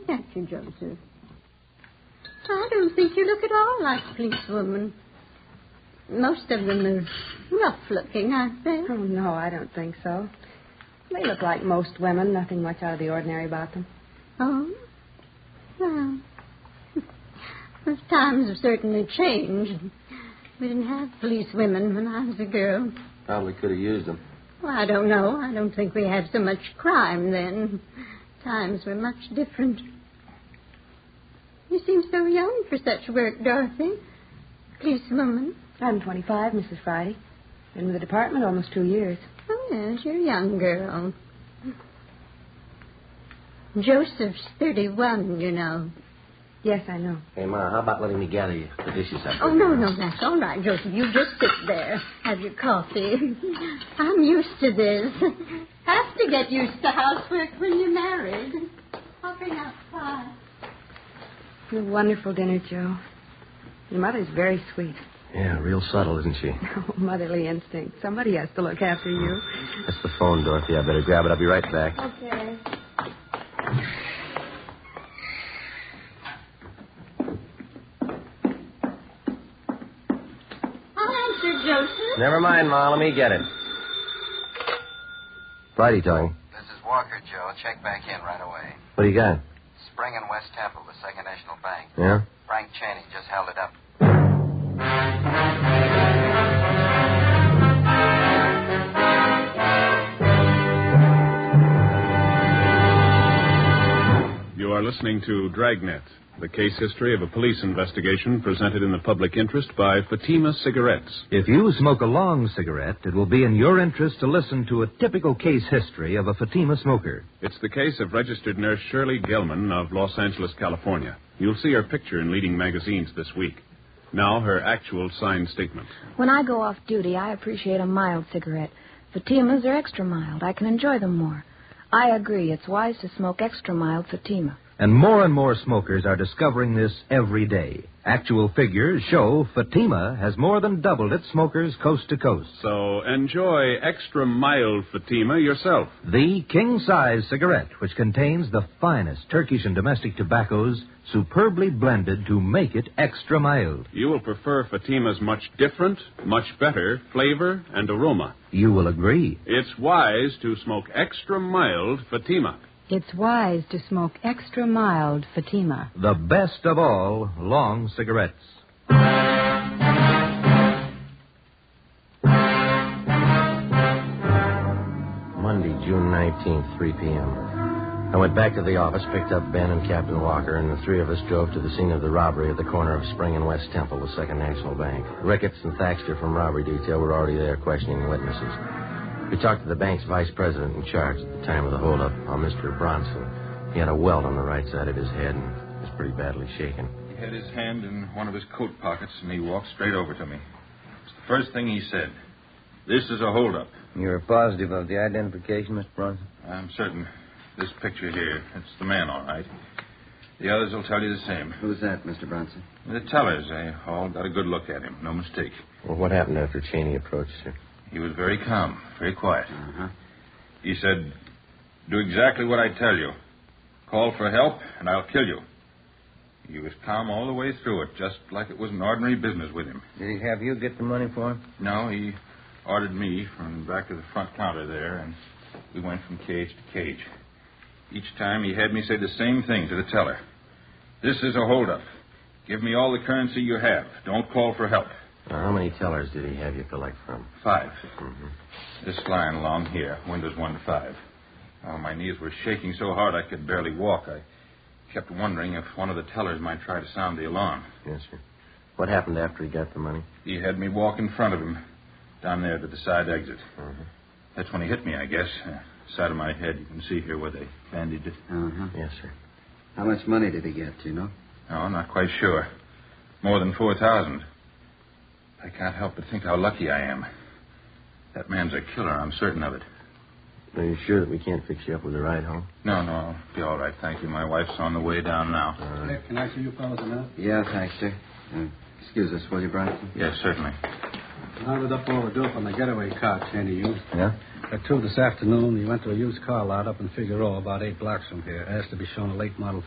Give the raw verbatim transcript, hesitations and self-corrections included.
at you, Joseph. I don't think you look at all like a policewoman. Most of them are rough-looking, aren't they? Oh, no, I don't think so. They look like most women, nothing much out of the ordinary about them. Oh? Well, those times have certainly changed. We didn't have police women when I was a girl. Probably could have used them. Well, I don't know. I don't think we had so much crime then. Times were much different. You seem so young for such work, Dorothy. Policewoman. I'm twenty-five, Missus Friday. Been with the department almost two years. Oh, yes, you're a young girl. Joseph's thirty-one, you know. Yes, I know. Hey, Ma, how about letting me gather you the dishes up? Oh, no, no, that's all right, Joseph. You just sit there. Have your coffee. I'm used to this. Have to get used to housework when you're married. I'll bring out pie. It's a wonderful dinner, Joe. Your mother's very sweet. Yeah, real subtle, isn't she? Oh, motherly instinct. Somebody has to look after you. That's the phone, Dorothy. I better grab it. I'll be right back. Okay. Joseph? Never mind, Ma. Let me get it. Friday talking. This is Walker, Joe. Check back in right away. What do you got? Spring and West Temple, the Second National Bank. Yeah? Frank Cheney just held it up. You are listening to Dragnet, the case history of a police investigation presented in the public interest by Fatima Cigarettes. If you smoke a long cigarette, it will be in your interest to listen to a typical case history of a Fatima smoker. It's the case of registered nurse Shirley Gelman of Los Angeles, California. You'll see her picture in leading magazines this week. Now, her actual signed statement. When I go off duty, I appreciate a mild cigarette. Fatimas are extra mild. I can enjoy them more. I agree. It's wise to smoke extra mild Fatima. And more and more smokers are discovering this every day. Actual figures show Fatima has more than doubled its smokers coast to coast. So enjoy extra mild Fatima yourself. The king-size cigarette, which contains the finest Turkish and domestic tobaccos superbly blended to make it extra mild. You will prefer Fatima's much different, much better flavor and aroma. You will agree. It's wise to smoke extra mild Fatima. It's wise to smoke extra mild Fatima. The best of all long cigarettes. Monday, June nineteenth, three p.m. I went back to the office, picked up Ben and Captain Walker, and the three of us drove to the scene of the robbery at the corner of Spring and West Temple, the Second National Bank. Ricketts and Thaxter from robbery detail were already there questioning witnesses. We talked to the bank's vice president in charge at the time of the holdup, a Mister Bronson. He had a welt on the right side of his head and was pretty badly shaken. He had his hand in one of his coat pockets, and he walked straight over to me. It's the first thing he said. This is a holdup. You're positive of the identification, Mister Bronson? I'm certain. This picture here, it's the man, all right. The others will tell you the same. Who's that, Mister Bronson? The tellers, they all got a good look at him. No mistake. Well, what happened after Cheney approached you? He was very calm, very quiet. Uh-huh. He said, do exactly what I tell you. Call for help, and I'll kill you. He was calm all the way through it, just like it was an ordinary business with him. Did he have you get the money for him? No, he ordered me from back of the front counter there, and we went from cage to cage. Each time he had me say the same thing to the teller. This is a holdup. Give me all the currency you have. Don't call for help. Now, how many tellers did he have you collect from? Five. Mm-hmm. This line along here, windows one to five. Oh, my knees were shaking so hard I could barely walk. I kept wondering if one of the tellers might try to sound the alarm. Yes, sir. What happened after he got the money? He had me walk in front of him, down there to the side exit. Mm-hmm. That's when he hit me, I guess. Uh, side of my head, you can see here where they bandaged it. Uh-huh. Yes, sir. How much money did he get, do you know? No, not quite sure. More than four thousand. I can't help but think how lucky I am. That man's a killer, I'm certain of it. Are you sure that we can't fix you up with a ride home? No, no, I'll be all right, thank you. My wife's on the way down now. All right. Can I see you fellows a minute? Yeah, thanks, sir. Uh, excuse us, will you, Bronson? Yes, certainly. I was up overdue from the getaway car Cheney used. Yeah? At two this afternoon, he went to a used car lot up in Figueroa, about eight blocks from here. Asked to be shown a late model